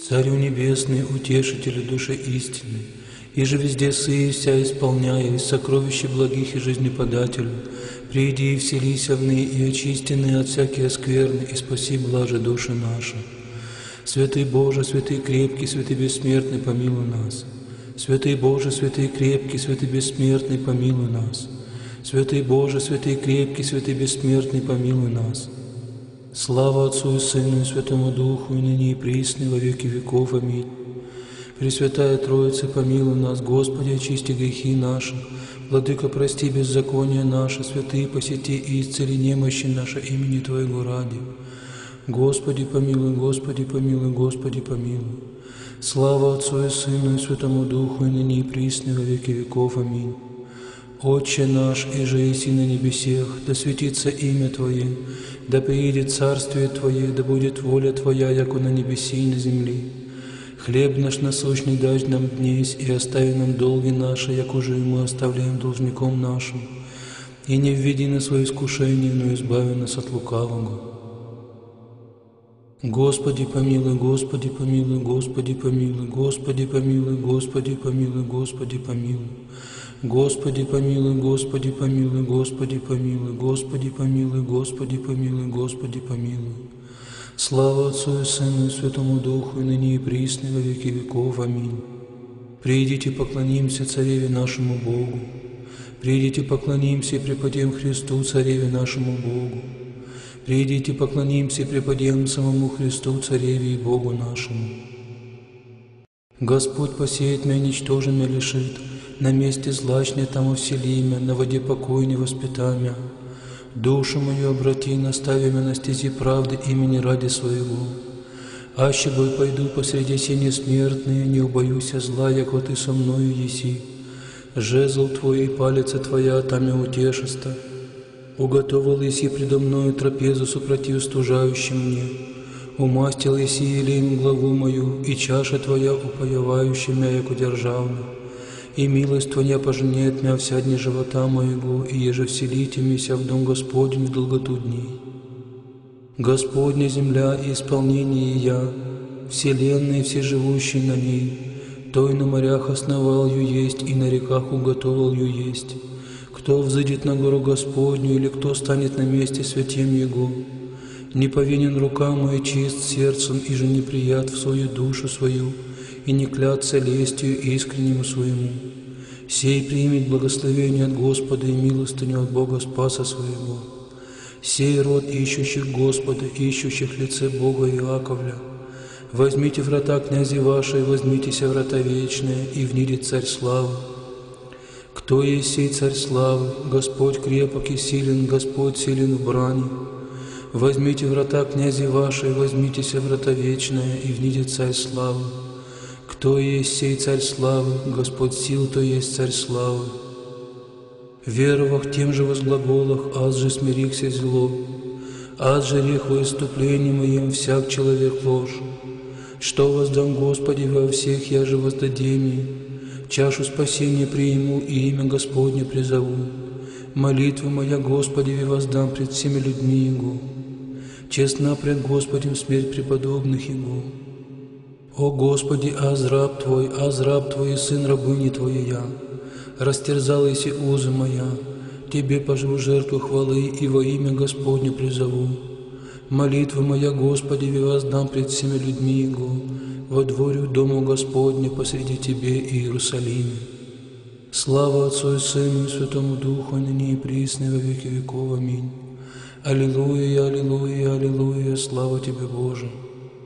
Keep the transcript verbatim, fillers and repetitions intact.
Царю небесный, утешителю души истины, и же везде сые вся исполняя, из сокровища благих и жизнеподателю, приди и вселися в ны, и очистенные от всякие скверны, и спаси блаже души наши. Святый Боже, святый крепкий, святый бессмертный, помилуй нас. Святый Боже, святый крепкий, святый бессмертный, помилуй нас. Святый Боже, святый крепкий, святый бессмертный, помилуй нас. Слава Отцу и Сыну и Святому Духу, и ныне и присно, во веки веков. Аминь. Пресвятая Троица, помилуй нас, Господи, очисти грехи наши, Владыка, прости беззаконие наше, святые, посети и исцели немощи наши имени Твоего ради. Господи, помилуй, Господи, помилуй, Господи, помилуй. Слава Отцу и Сыну и Святому Духу, и ныне и присно, во веки веков. Аминь. Отче наш, иже еси на небесех, да светится имя Твое, да приидет царствие Твое, да будет воля Твоя, яко на небеси и на земли. Хлеб наш насущный дай нам днесь, и остави нам долги наши, як уже и мы оставляем должником нашим. И не введи на свое искушение, но избави нас от лукавого. Господи, помилуй, Господи, помилуй, Господи, помилуй, Господи, помилуй, Господи, помилуй, Господи, помилуй. Господи, помилуй, Господи, помилуй, Господи, помилуй, Господи, помилуй, Господи, помилуй, Господи, помилуй. Слава Отцу и Сыну и Святому Духу, и ныне и присно, во веки веков. Аминь. Придите, поклонимся Цареве нашему Богу. Придите, поклонимся и преподем Христу, Цареве нашему Богу. Придите, поклонимся и преподем самому Христу, Цареве и Богу нашему. Господь посеет мя, ничтожен мя лишит, на месте злачне там увсели мя, на воде покой не воспитай мя. Душу мою обрати, настави мя на стези правды имени ради своего. Аще бой пойду посреди сени смертные, не убоюся зла, яко Ты со мною еси. Жезл Твой и палица Твоя, там и утешеста. Уготовил еси предо мною трапезу супротив стужающим мне. Умастил еси елеем главу мою, и чаша Твоя упоевающая мя, яко державна. И милость Твоя поженет мя вся дни живота моего, и еже вселите мися в дом Господень в долготу дней. Господня земля и исполнение я, вселенная и все живущие на ней, той на морях основал ю есть, и на реках уготовил ю есть. Кто взыдет на гору Господню, или кто станет на месте святем Его? Не повинен рука моя, чист сердцем, и же неприят в свою душу свою, и не клятся лестью искреннему своему. Сей примет благословение от Господа и милостыню от Бога Спаса своего. Сей род ищущих Господа, ищущих лице Бога Иаковля. Возьмите врата князи ваши, возьмитеся врата вечные, и внидет Царь славы. Кто есть сей Царь славы? Господь крепок и силен, Господь силен в брани. Возьмите врата князи ваши, возьмитеся врата вечные, и внидет Царь славы. Кто есть сей Царь славы? Господь сил, то есть Царь славы. Веровах тем же возглаголах, аз же смирихся зло, аз же рех во иступлении моем всяк человек ложь. Что воздам Господи во всех, я же воздадеми, чашу спасения приму и имя Господне призову. Молитва моя Господи воздам пред всеми людьми Его, честна пред Господем смерть преподобных Его. О Господи, аз раб Твой, аз раб Твой, сын рабыни Твоей я, растерзал еси узы моя, Тебе поживу жертву хвалы и во имя Господне призову. Молитва моя Господи воздам пред всеми людьми Его, во дворю дому Господня посреди Тебе и Иерусалиме. Слава Отцу и Сыну и Святому Духу, и ныне и присно, во веки веков. Аминь. Аллилуйя, аллилуйя, аллилуйя, слава Тебе, Боже.